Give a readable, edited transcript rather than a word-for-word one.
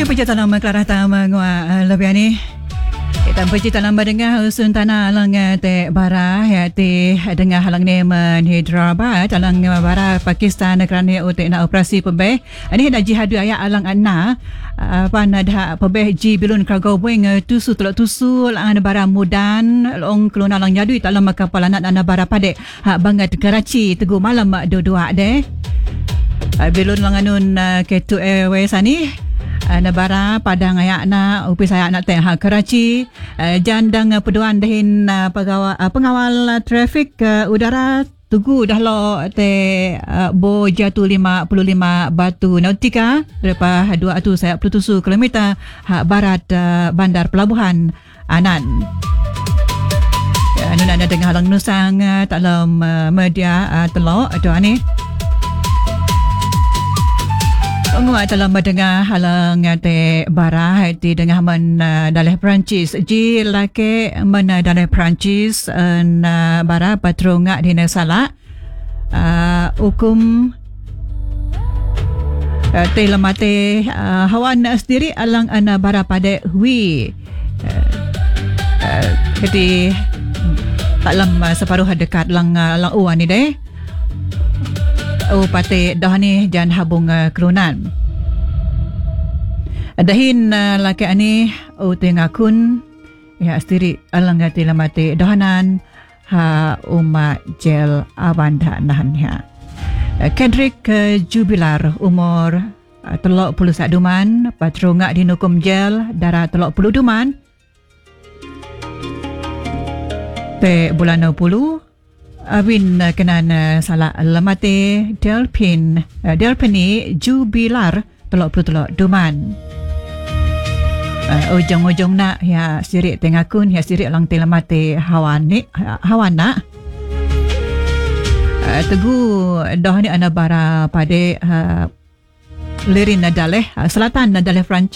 Okey, penciptaan nama Clara Tama lebih ni. Kita penciptaan nama dengan usun tanah alang te bara ya te dengan halang ni men Hyderabad alang bara Pakistan kerana utek nak operasi pebeh. Ini dah jihad ayat alang anna pan dah pebeh ji bilun kargo boing tusu telok tusu alang bara mudan long keluna alang nyadu dalam kapal anak ana bara padek hak bangat Karachi teguh malam dua deh. Bilun langanun K2 Airways ni Nabara Padang ayak na upis ayak nak teh Karachi jandang peduan dahin pengawal trafik udara tugu dah lo te bo jatuh 55 batu nautika lepas 2 km barat bandar pelabuhan Anan. Anu nak dengar halang nusang dalam media telok doa ni. Penguat dalam mendengar halang te bara hati dengan men dalih Perancis ji lake men dalih Perancis bara patrong di Salak hukum te lemate hawan sendiri alang ana bara pada hui jadi dalam separuh dekat lang uan ni deh. Pate dah ni jan habung kerunan. Dahin laki ani tengakun ya stiri alang gati lamate dahanan ha uma gel abanda nahannya. Kendrick Jubilar umur telok puluh saduman patrongak di nukum gel darah telok puluh duman. Te bulan 20 Awin kenan salah lamate Delpini Jubilar telok duman. Ujung nak ya sirik tengakun ya sirik lang telamate hawan nak. Tegu dah ni ana bara pade lirin nadaleh selatan nadaleh Perancis.